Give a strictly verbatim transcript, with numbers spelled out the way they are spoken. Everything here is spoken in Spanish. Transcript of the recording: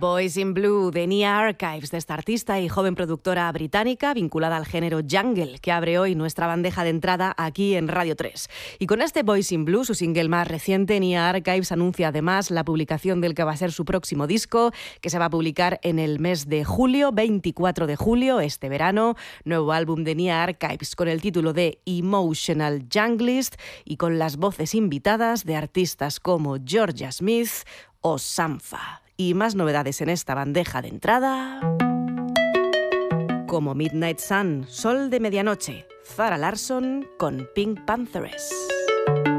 Boys in Blue de Nia Archives, de esta artista y joven productora británica vinculada al género jungle, que abre hoy nuestra bandeja de entrada aquí en Radio tres. Y con este Boys in Blue, su single más reciente, Nia Archives anuncia además la publicación del que va a ser su próximo disco, que se va a publicar en el mes de julio, veinticuatro de julio, este verano. Nuevo álbum de Nia Archives con el título de Emotional Junglist y con las voces invitadas de artistas como Georgia Smith o Sampha. Y más novedades en esta bandeja de entrada, como Midnight Sun, Sol de Medianoche, Zara Larsson con Pink Pantheress.